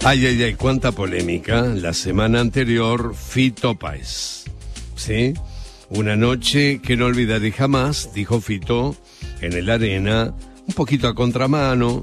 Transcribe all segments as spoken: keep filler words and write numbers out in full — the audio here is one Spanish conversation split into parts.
Ay, ay, ay, cuánta polémica. La semana anterior, Fito Páez, ¿sí? Una noche que no olvidaré jamás, dijo Fito, en el Arena, un poquito a contramano,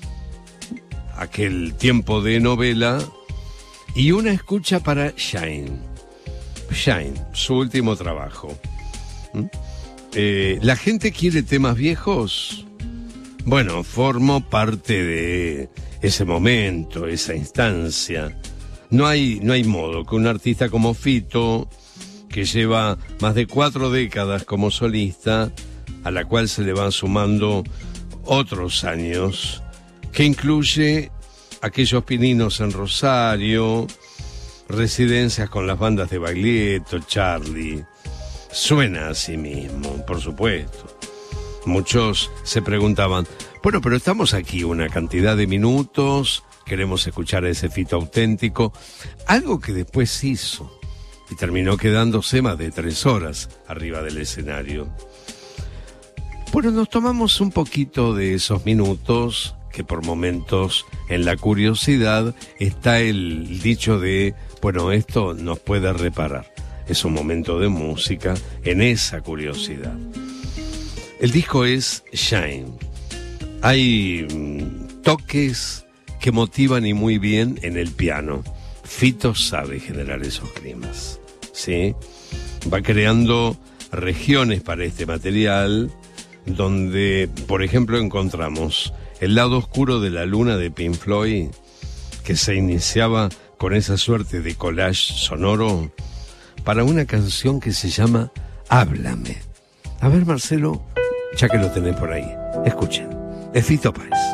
aquel tiempo de novela, y una escucha para Shine. Shine, su último trabajo. ¿Mm? Eh, ¿La gente quiere temas viejos? Bueno, formo parte de ese momento, esa instancia. No hay, no hay modo que un artista como Fito, que lleva más de cuatro décadas como solista, a la cual se le van sumando otros años, que incluye aquellos pininos en Rosario, residencias con las bandas de Baglietto, Charlie. Suena a sí mismo, por supuesto. Muchos se preguntaban, bueno, pero estamos aquí una cantidad de minutos, queremos escuchar a ese Fito auténtico, algo que después hizo y terminó quedándose más de tres horas arriba del escenario. Bueno, nos tomamos un poquito de esos minutos, que por momentos en la curiosidad está el dicho de, bueno, esto nos puede reparar. Es un momento de música en esa curiosidad. El disco es Shine. Hay mm, toques que motivan y muy bien en el piano. Fito sabe generar esos climas, ¿sí? Va creando regiones para este material donde, por ejemplo, encontramos el lado oscuro de la luna de Pink Floyd, que se iniciaba con esa suerte de collage sonoro para una canción que se llama Háblame. A ver, Marcelo, ya que lo tenés por ahí, escuchen, es Fito Páez.